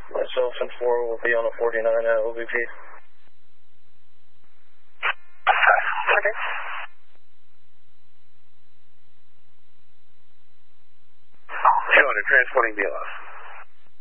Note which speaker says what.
Speaker 1: Myself and 4 will be on a 49 at OBP.
Speaker 2: Okay. 200, transporting BLS.